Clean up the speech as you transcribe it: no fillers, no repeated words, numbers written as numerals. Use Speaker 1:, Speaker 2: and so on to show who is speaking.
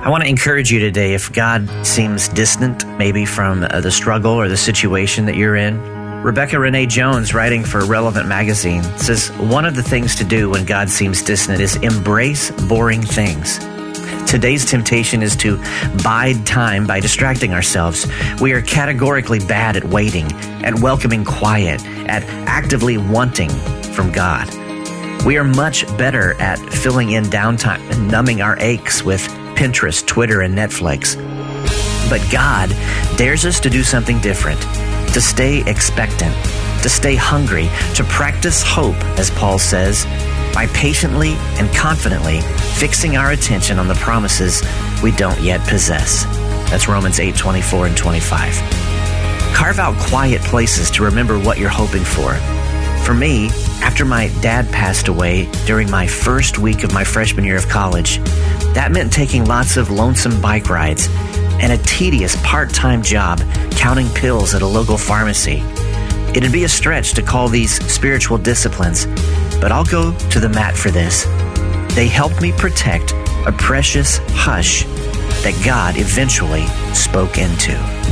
Speaker 1: I want to encourage you today, if God seems distant, maybe from the struggle or the situation that you're in. Rebecca Renee Jones, writing for Relevant Magazine, says one of the things to do when God seems distant is embrace boring things. Today's temptation is to bide time by distracting ourselves. We are categorically bad at waiting, at welcoming quiet, at actively wanting from God. We are much better at filling in downtime and numbing our aches with Pinterest, Twitter, and Netflix. But God dares us to do something different, to stay expectant, to stay hungry, to practice hope, as Paul says, by patiently and confidently fixing our attention on the promises we don't yet possess. That's Romans 8:24 and 25. Carve out quiet places to remember what you're hoping for. For me, after my dad passed away during my first week of my freshman year of college, that meant taking lots of lonesome bike rides and a tedious part-time job counting pills at a local pharmacy. It'd be a stretch to call these spiritual disciplines, but I'll go to the mat for this. They helped me protect a precious hush that God eventually spoke into.